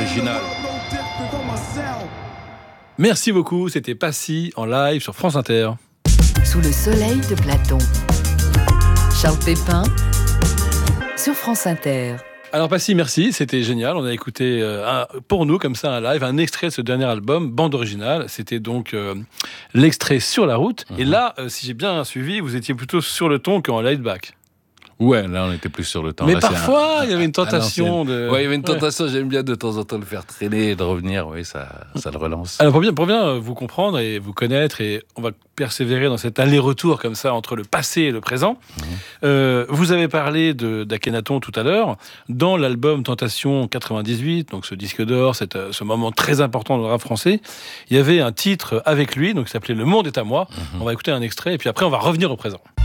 originale. Merci beaucoup, c'était Passy en live sur France Inter. Sous le soleil de Platon. Charles Pépin sur France Inter. Alors Passy, merci, c'était génial. On a écouté pour nous comme ça un live, un extrait de ce dernier album, bande originale. C'était donc l'extrait Sur la route. Et là, si j'ai bien suivi, vous étiez plutôt sur le ton qu'en laid back. Ouais, là on était plus sur le temps. Mais là, parfois, il y avait une tentation de... Ouais, il y avait une tentation, j'aime bien de temps en temps le faire traîner et de revenir, oui, ça le relance. Alors pour bien vous comprendre et vous connaître, et on va persévérer dans cet aller-retour comme ça entre le passé et le présent, vous avez parlé d'Akhenaton tout à l'heure, dans l'album Tentation 98, donc ce disque d'or, ce moment très important dans le rap français, il y avait un titre avec lui, donc qui s'appelait Le Monde est à moi. On va écouter un extrait et puis après on va revenir au présent.